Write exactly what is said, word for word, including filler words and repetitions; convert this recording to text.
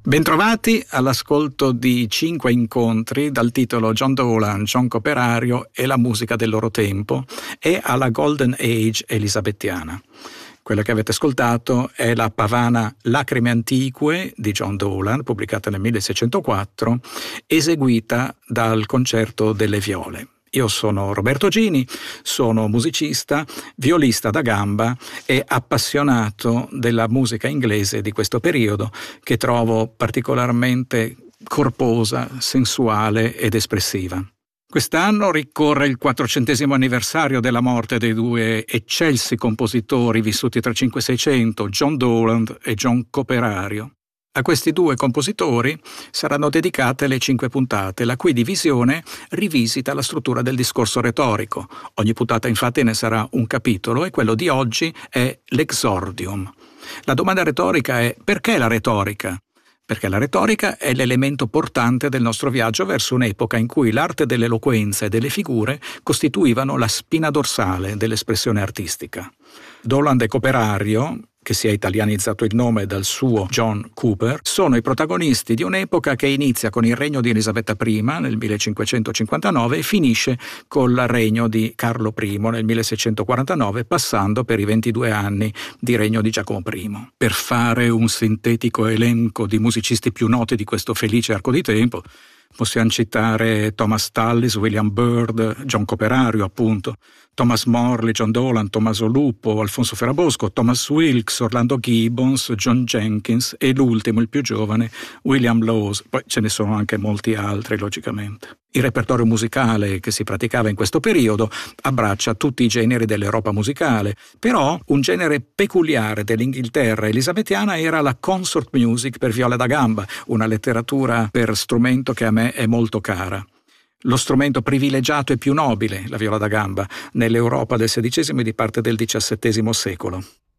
Bentrovati all'ascolto di cinque incontri dal titolo John Dowland, John Coperario e la musica del loro tempo e alla Golden Age elisabettiana. Quella che avete ascoltato è la pavana Lacrime Antique di John Dowland, pubblicata nel milleseicentoquattro, eseguita dal Concerto delle Viole. Io sono Roberto Gini, sono musicista, violista da gamba e appassionato della musica inglese di questo periodo, che trovo particolarmente corposa, sensuale ed espressiva. Quest'anno ricorre il quattrocentesimo anniversario della morte dei due eccelsi compositori vissuti tra cinque e seicento, John Dowland e John Coperario. A questi due compositori saranno dedicate le cinque puntate, la cui divisione rivisita la struttura del discorso retorico. Ogni puntata infatti ne sarà un capitolo e quello di oggi è l'exordium. La domanda retorica è: perché la retorica? Perché la retorica è l'elemento portante del nostro viaggio verso un'epoca in cui l'arte dell'eloquenza e delle figure costituivano la spina dorsale dell'espressione artistica. Dowland e Coperario, che si è italianizzato il nome dal suo John Cooper, sono i protagonisti di un'epoca che inizia con il regno di Elisabetta prima nel millecinquecentocinquantanove e finisce col regno di Carlo primo nel milleseicentoquarantanove, passando per i ventidue anni di regno di Giacomo primo. Per fare un sintetico elenco di musicisti più noti di questo felice arco di tempo, possiamo citare Thomas Tallis, William Byrd, John Coperario appunto, Thomas Morley, John Dowland, Tommaso Lupo, Alfonso Ferrabosco, Thomas Wilkes, Orlando Gibbons, John Jenkins e l'ultimo, il più giovane, William Laws. Poi ce ne sono anche molti altri, logicamente. Il repertorio musicale che si praticava in questo periodo abbraccia tutti i generi dell'Europa musicale, però un genere peculiare dell'Inghilterra elisabettiana era la consort music per viola da gamba, una letteratura per strumento che a me è molto cara. Lo strumento privilegiato e più nobile, la viola da gamba, nell'Europa del sedicesimo e di parte del diciassettesimo secolo.